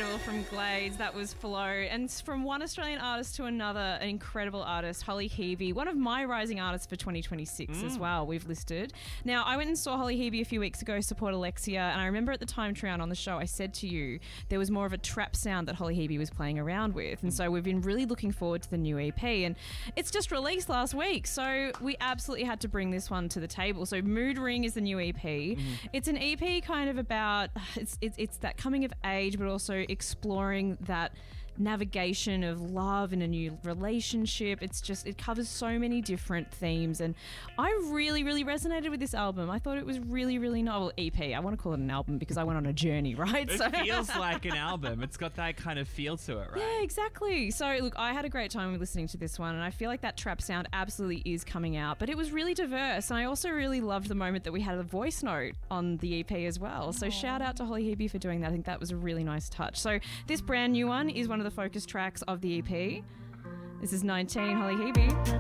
incredible from Glades. That was Flow. And from one Australian artist to another, an incredible artist, Holly Hebe, one of my rising artists for 2026 as well, we've listed. Now, I went and saw Holly Hebe a few weeks ago support Alexia, and I remember at the time, Trian, on the show, I said to you there was more of a trap sound that Holly Hebe was playing around with. And so we've been really looking forward to the new EP, and it's just released last week, so we absolutely had to bring this one to the table. So Mood Ring is the new EP. It's an EP kind of about, it's that coming of age, but also exploring that navigation of love in a new relationship. It covers so many different themes, and I really, really resonated with this album. I thought it was really, really novel. EP, I want to call it an album because I went on a journey, right? It feels like an album. It's got that kind of feel to it, right? Yeah, exactly. So look, I had a great time listening to this one, and I feel like that trap sound absolutely is coming out, but it was really diverse, and I also really loved the moment that we had a voice note on the EP as well. So shout out to Holly Hebe for doing that. I think that was a really nice touch. So this brand new one is one of the focus tracks of the EP. This is 19, Holly Hebe.